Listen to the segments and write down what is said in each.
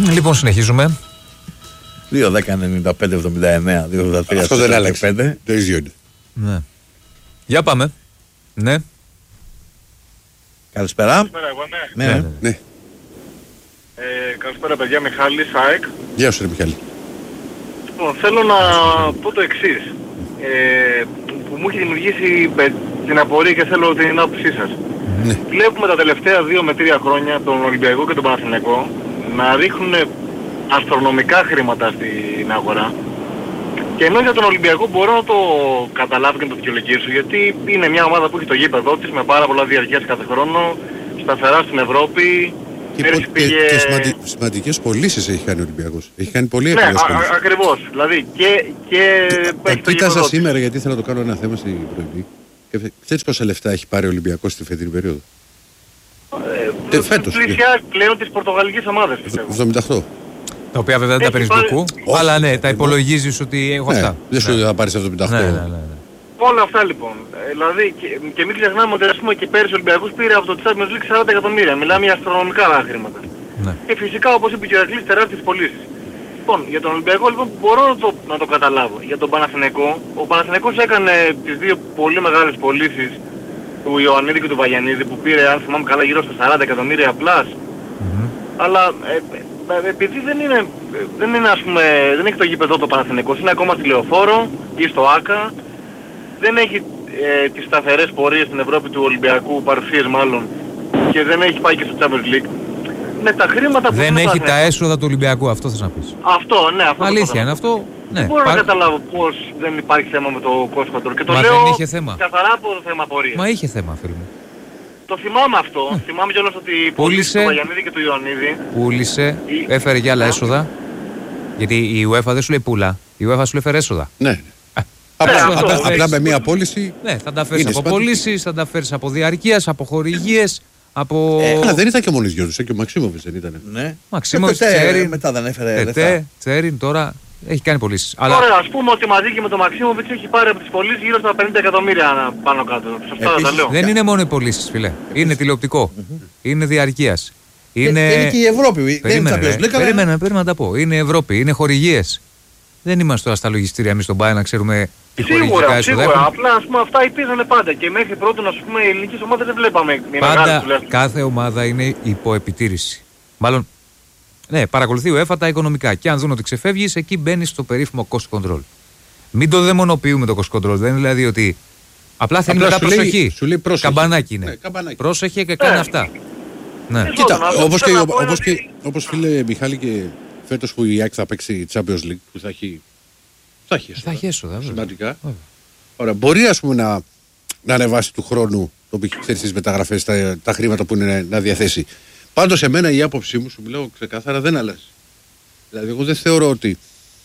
Λοιπόν, συνεχίζουμε. 2-10-95-79, 2-83. Αυτό δεν άλλαξε. Το ίδιο είναι. Ναι. Για πάμε. Ναι. Καλησπέρα. Καλησπέρα, εγώ ναι. Ναι. Καλησπέρα παιδιά, Μιχάλης, ΑΕΚ. Γεια σου ρε Μιχάλη. Λοιπόν, θέλω να πω το εξής. Που μου έχει δημιουργήσει την απορία και θέλω την άποψή σας. Ναι. Βλέπουμε τα τελευταία 2 με 3 χρόνια τον Ολυμπιακό και τον Παναθηναϊκό να ρίχνουν αστρονομικά χρήματα στην αγορά. Και ενώ για τον Ολυμπιακό μπορώ να το καταλάβω και να το δικαιολογήσω, γιατί είναι μια ομάδα που έχει το γήπεδό της με πάρα πολλά διαρκείας κάθε χρόνο, σταθερά στην Ευρώπη. Και σημαντικές πωλήσεις έχει κάνει ο Ολυμπιακός. Έχει κάνει πολύ ναι, εύκολες πωλήσεις. Ακριβώς. Δηλαδή και κοίταζα σήμερα γιατί ήθελα να το κάνω ένα θέμα στην πρωινή. Ξέρεις πόσα λεφτά έχει πάρει ο Ολυμπιακός στη φετινή περίοδο? Φέτος. Πλησιάζει πλέον τις πορτογαλικές ομάδες, πιστεύω. 78. Τα οποία βέβαια δεν τα παίρνεις μπουκού, αλλά ναι, τα υπολογίζεις ότι έχω αυτά. Δεν σου θα πάρεις 78. Ναι. Όλα αυτά λοιπόν. Δηλαδή και μην ξεχνάμε ότι ας πούμε και πέρυσι ο Ολυμπιακός πήρε από το Champions League 40 εκατομμύρια. Μιλάμε για αστρονομικά χρήματα. Ναι. Και φυσικά όπως είπε και ο Ηρακλής, τεράστιες πωλήσεις. Λοιπόν, για τον Ολυμπιακό λοιπόν μπορώ να το καταλάβω. Για τον Παναθηναϊκό, ο Παναθηναϊκός έκανε τις 2 πολύ μεγάλες πωλήσεις του Ιωαννίδη και του Βαγιαννίδη που πήρε, αν θυμάμαι καλά, γύρω στα 40 εκατομμύρια πλάς. Αλλά επειδή δεν είναι ας πούμε, δεν έχει το γήπεδο το Παναθηναϊκός, είναι ακόμα στη Λεωφόρο ή στο ΆΚΑ, δεν έχει τις σταθερές πορείες στην Ευρώπη του Ολυμπιακού, παρουσίες μάλλον, και δεν έχει πάει και στο Champions League. Με τα χρήματα που δεν έχει τα έσοδα του Ολυμπιακού, αυτό θες να πεις? Αυτό, ναι, αυτό. Αλήθεια είναι αυτό. Ναι. Δεν μπορώ να καταλάβω πώς δεν υπάρχει θέμα με το cost control. Και το Μα λέω δεν είχε θέμα. καθαρά από το θέμα πορείας. Μα είχε θέμα, φίλε μου. Το θυμάμαι αυτό. Θυμάμαι κιόλας ότι πούλησε του Βαγιαννίδη και του Ιωαννίδη. Πούλησε, έφερε και άλλα έσοδα. Γιατί η UEFA δεν σου λέει πουλά. Η UEFA σου λέει φέρε έσοδα. Ναι. Απλά με μία πώληση. Ναι, θα τα φέρεις από πωλήσεις, θα τα φέρεις από διαρκείας, από χορηγίες. Από... Αλλά δεν ήταν και μόνο οι δυο τους, και ο Μαξίμοβιτς δεν ήταν. Ναι. Μαξίμοβιτς, Τσέριν, μετά δεν έφερε λεφτά. Τσέριν, τώρα έχει κάνει πωλήσεις. Αλλά... Ωραία, ας πούμε ότι μαζί και με τον Μαξίμοβιτς έχει πάρει από τις πωλήσεις γύρω στα 50 εκατομμύρια πάνω κάτω. Σωστά τα λέω. Δεν είναι μόνο οι πωλήσεις, φίλε. Είναι τηλεοπτικό. Είναι διαρκείας. Είναι και η Ευρώπη. Περίμενα να τα πω. Είναι η Ευρώπη, είναι χορηγίες. Δεν είμαστε τώρα στα λογιστήρια εμείς στον Πάη να ξέρουμε τι χορηγικά έσοδα. Σίγουρα. Απλά ας πούμε αυτά υπήρχαν πάντα και μέχρι πρώτον ας πούμε οι ελληνικές ομάδες δεν βλέπαμε. Πάντα κάθε ομάδα είναι υποεπιτήρηση. Μάλλον, ναι, παρακολουθεί ο UEFA τα οικονομικά και αν δουν ότι ξεφεύγεις, εκεί μπαίνεις στο περίφημο cost control. Μην το δαιμονοποιούμε το cost control. Δεν είναι δηλαδή ότι απλά θέλει μετά προσοχή. Σου λέει πρόσεχε. Καμπανάκι είναι. Ναι, καμπανάκι. Πρόσεχε και κάνει αυτά. Ναι. Κοίτα, όπως φίλε Μιχάλη και φέτος που η ΑΕΚ θα παίξει Champions League που θα έχει έσοδα. Σημαντικά. Ωραία, μπορεί ας πούμε να ανεβάσει του χρόνου το που ξέρεις τις μεταγραφές, τα χρήματα που είναι να διαθέσει. Πάντως εμένα η άποψή μου, σου μιλάω ξεκάθαρα, δεν αλλάζει. Δηλαδή εγώ δεν θεωρώ ότι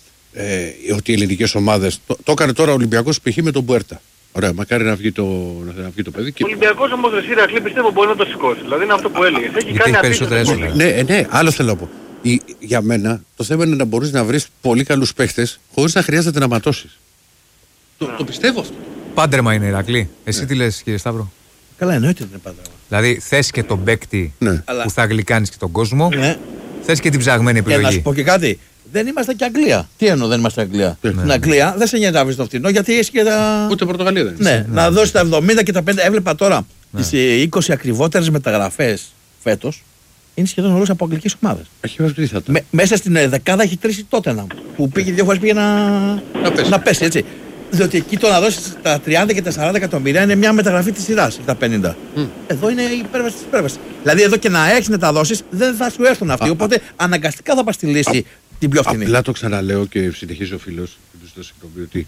οι ελληνικές ομάδες το έκανε τώρα ο Ολυμπιακός π.χ. με τον Μπουέρτα. Ωραία, μακάρι να βγει το παιδί. Ο Ολυμπιακός όμως ρε Ηρακλή πιστεύω μπορεί να το σηκώσει. Δηλαδή είναι αυτό που έλεγες. Έχει κάνει περισσότερα. Ναι, άλλο θέλω να πω. Για μένα το θέμα είναι να μπορείς να βρεις πολύ καλούς παίχτες χωρίς να χρειάζεται να ματώσεις. Το πιστεύω αυτό. Πάντρεμα είναι, Ηρακλή. Εσύ τι λες, κύριε Σταύρο? Καλά, εννοείται ότι είναι πάντρεμα. Δηλαδή θες και τον παίκτη που θα γλυκάνεις και τον κόσμο. Ναι. Θες και την ψαγμένη επιλογή. Και να σου πω και κάτι. Δεν είμαστε και Αγγλία. Τι εννοώ δεν είμαστε Αγγλία? Στην Αγγλία δεν σε νοιάζει να βρεις το φτηνό γιατί έχει και τα. Ούτε Πορτογαλία δεν είναι. Ναι, να δώσεις τα 70 και τα 50. Έβλεπα τώρα τις 20 ακριβότερες μεταγραφές φέτος. Είναι σχεδόν όλες από αγγλικές ομάδες. Μέσα στην δεκάδα έχει 3 η Τότεναμ που πήγε 2 φορές πήγε να πέσει, έτσι. Διότι εκεί το να δώσεις τα 30 και τα 40 εκατομμύρια είναι μια μεταγραφή της σειράς, τα 50. Εδώ είναι η υπέρβαση της υπέρβασης. Δηλαδή εδώ και να έχεις να τα δώσεις δεν θα σου έρθουν αυτοί. Οπότε αναγκαστικά θα πας στη λύση την πιο φθηνή. Απλά το ξαναλέω και συνεχίζει ο φίλος ότι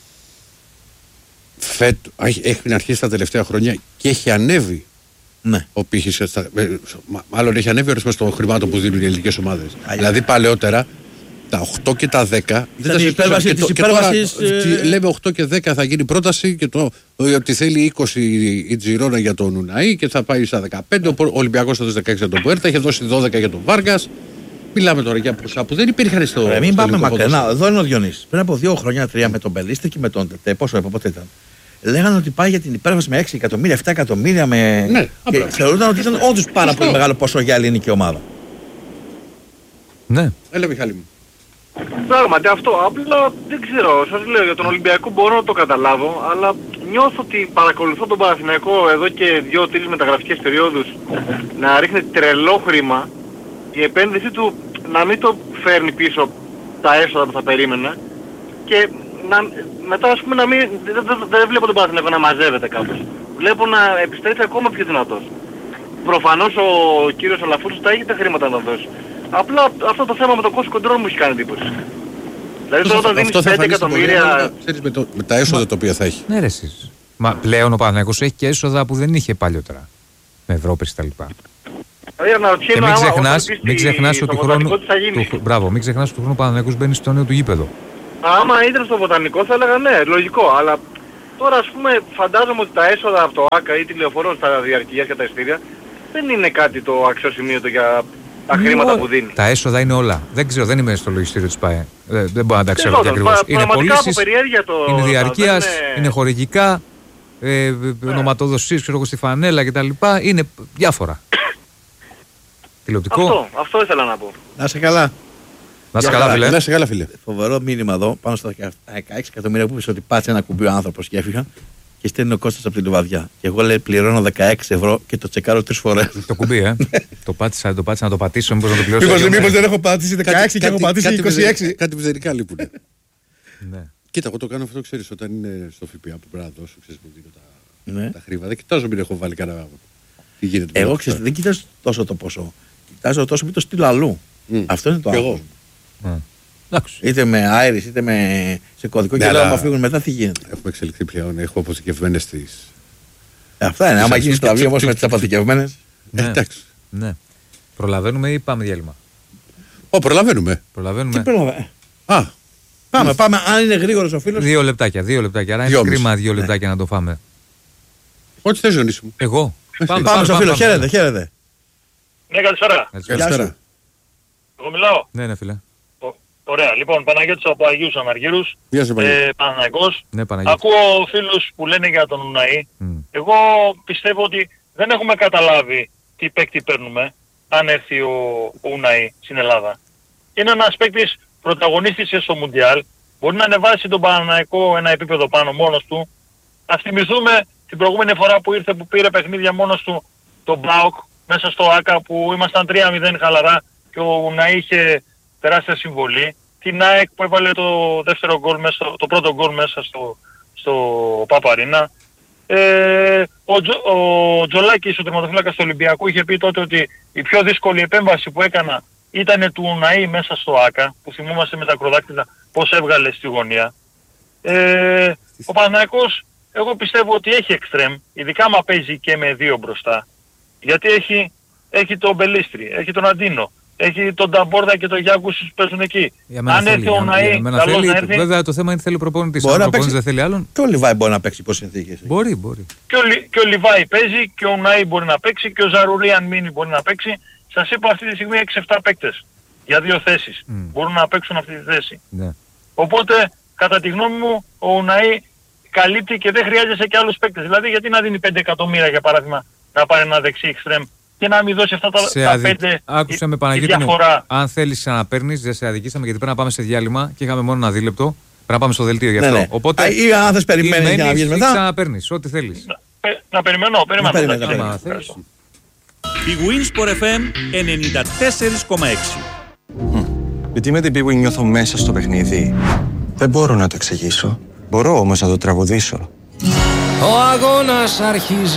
έχει αρχίσει τα τελευταία χρόνια και έχει ανέβει. Ναι. Μάλλον έχει ανέβει ο ορισμός των χρημάτων που δίνουν οι ελληνικές ομάδες. Δηλαδή παλαιότερα τα 8 και τα 10 ήταν η υπέρβαση της υπέρβασης. Λέμε 8 και 10 θα γίνει πρόταση και ότι θέλει 20 η Τζιρόνα για τον Ουναή και θα πάει στα 15. Ο Ολυμπιακός θα δώσει 16 για τον Πουέρτα, είχε δώσει 12 για τον Βάργας. Μιλάμε τώρα για ποσά που δεν υπήρχαν στο. Μην πάμε μακριά. Εδώ είναι ο Διονύσης. Πριν από 2 χρόνια, 3 με τον Μπελίστη και με τον Τετέ, πόσο πότε ήταν. Λέγανε ότι πάει για την υπέρβαση με 6 εκατομμύρια, 7 εκατομμύρια. Ναι, θεωρούνταν ότι ήταν όντως πάρα πολύ μεγάλο ποσό για ελληνική ομάδα. Ναι. Έλα Μιχάλη μου. Πράγματι αυτό, απλά δεν ξέρω, σας λέω για τον Ολυμπιακό μπορώ να το καταλάβω, αλλά νιώθω ότι παρακολουθώ τον Παναθηναϊκό εδώ και 2-3 μεταγραφικές περιόδους να ρίχνει τρελό χρήμα, η επένδυση του να μην το φέρνει πίσω τα έσοδα που θα περίμενα και μετά ας πούμε να μην, δεν βλέπω τον Παναθηναϊκό να μαζεύεται κάπως. Βλέπω να επιστρέφει ακόμα πιο δυνατός. Προφανώς ο κύριος Αλαφούζος τα έχει τα χρήματα να δώσει. Απλά αυτό το θέμα με το cost control μου έχει κάνει εντύπωση. Δηλαδή όταν δίνεις 5 εκατομμύρια... Ξέρεις με τα έσοδα τα οποία θα έχει. Ναι ρε εσείς. Μα πλέον ο Παναθηναϊκός έχει και έσοδα που δεν είχε παλιότερα. Με Ευρώπης τα λοιπά. Και μην ξεχνάς ότι του χρόνου... Μπράβο, μην ξεχνάς ότι του χρόνου ο Παναθηναϊκός μπαίνει στο νέο του γήπεδο. Άμα ήταν στο βοτανικό θα έλεγα ναι, λογικό. Αλλά τώρα ας πούμε φαντάζομαι ότι τα έσοδα από το ΆΚΑ ή τη Λεωφορώ στα διαρκεία και τα εισιτήρια δεν είναι κάτι το αξιοσημείωτο για τα χρήματα που δίνει. Τα έσοδα είναι όλα. Δεν ξέρω, δεν είμαι στο λογιστήριο της ΠΑΕ. Δεν μπορώ να τα ξέρω και ακριβώς. Είναι πωλήσεις, είναι διαρκείας, είναι χορηγικά, ονοματοδοσίες, ξέρω εγώ στη φανέλα κτλ. Είναι διάφορα. Τηλεοπτικό. Αυτό ήθελα να πω. Να είσαι καλά. Να είσαι καλά, φίλε. Να είσαι καλά, φίλε. Φοβερό μήνυμα εδώ πάνω στα 16 εκατομμύρια που είπες ότι πάτσε ένα κουμπί ο άνθρωπος και έφυγα και στέλνει ο Κώστας από την Λιβαδιά. Και εγώ λέει πληρώνω 16 ευρώ και το τσεκάρω 3 φορές. Το κουμπί, το πάτησα να το πατήσω, μήπως να το πληρώσω. Μήπως δεν έχω πατήσει 16 και έχω πατήσει 26. Κάτι μηδενικά λείπουν. Ναι. Κοίτα, εγώ το κάνω αυτό, ξέρεις, όταν είναι στο ΦΠΑ που πρέπει να δώσω, ξέρεις που δίνω τα χρήματα. Δεν κοιτάζω μην έχω βάλει κανένα. Τι γίνεται. Εγώ ξέρεις, δεν κοιτάζω τόσο το ποσό. Κοιτάζω τόσο μην το στείλω αλλού. Αυτό είναι το άλλο. Είτε με Iris είτε σε κωδικό και λέω να φύγουν μετά τι γίνεται. Έχουμε εξελιχθεί πλέον, έχω αποθηκευμένες τις... Αυτά είναι, άμα γίνεις το αυγείο όμως με τις αποθηκευμένες. Εντάξει. Ναι. Προλαβαίνουμε ή πάμε διάλειμμα? Προλαβαίνουμε. Τι προλαβαίνουμε? Πάμε, αν είναι γρήγορος ο φίλος. 2 λεπτάκια. Άρα είναι κρίμα 2 λεπτάκια να το φάμε. Ό,τι θες Ζωνίση μου. Εγώ. Πάμε στο φίλο, χαίρετε. Ναι, καλησπέρα. Καλησπέρα. Εγώ μιλάω. Ναι, φίλε. Ωραία, λοιπόν, Παναγιώτης από Αγίους Αναργύρους, Παναθηναϊκός. Ναι, Παναγιώτη. Ακούω φίλους που λένε για τον Ουναή. Εγώ πιστεύω ότι δεν έχουμε καταλάβει τι παίκτη παίρνουμε αν έρθει ο Ουναή στην Ελλάδα. Είναι ένας παίκτης πρωταγωνίστης στο Μουντιάλ, μπορεί να ανεβάσει τον Παναθηναϊκό ένα επίπεδο πάνω μόνος του. Ας θυμηθούμε την προηγούμενη φορά που ήρθε που πήρε παιχνίδια μόνος του τον ΠΑΟΚ μέσα στο ΆΚΑ που ήμασταν 3-0 χαλαρά και ο Ουναή είχε τεράστια συμβολή. Την ΑΕΚ που έβαλε το δεύτερο γκολ μέσα, το πρώτο γκολ μέσα στο Παπαρίνα. Ο Τζολάκης, ο τερματοφύλακας του Ολυμπιακού, είχε πει τότε ότι η πιο δύσκολη επέμβαση που έκανα ήταν του Ουναή μέσα στο ΆΚΑ, που θυμόμαστε με τα ακροδάκτυλα πώς έβγαλε στη γωνία. Ο Παναθηναϊκός, εγώ πιστεύω ότι έχει εξτρέμ, ειδικά άμα παίζει και με 2 μπροστά. Γιατί έχει τον Μπελίστρη, έχει τον Αντίνο. Έχει τον Ταμπόρδα και τον Γιάκουσης που παίζουν εκεί. Αν έρθει ο Ναή, καλώς να έρθει. Βέβαια το θέμα είναι θέλει προπονητής. Αν ο προπονητής δεν θέλει άλλον. Και ο Λιβάη μπορεί να παίξει υπό συνθήκες. Μπορεί. Και ο Λιβάη παίζει και ο Ναή μπορεί να παίξει και ο Ζαρουρί αν μείνει μπορεί να παίξει. Σας είπα αυτή τη στιγμή 6-7 παίκτες για 2 θέσεις. Μπορούν να παίξουν αυτή τη θέση. Ναι. Οπότε κατά τη γνώμη μου ο Ναή καλύπτει και δεν χρειάζεται και άλλους παίκτες. Δηλαδή γιατί να δίνει 5 εκατομμύρια για παράδειγμα να πάρει ένα δεξί εξτρέμ και να μην δώσει αυτά τα 5. Άκουσα με Παναγιώτη μου, αν θέλεις να παίρνεις, δεν σε αδικήσαμε γιατί πρέπει να πάμε σε διάλειμμα και είχαμε μόνο ένα δίλεπτο. Πρέπει να πάμε στο δελτίο γι' αυτό. Ναι. Οπότε, ή αν θες περιμένεις για να βγεις μετά. Ή ξαναπαίρνεις, ό,τι θέλεις. Να περιμένω. Η Winsport FM 94,6. Γιατί με την Big Win νιώθω μέσα στο παιχνίδι. Δεν μπορώ να το εξηγήσω. Μπορώ όμως να το τραγουδήσω. Ο αγώνας αρχίζει.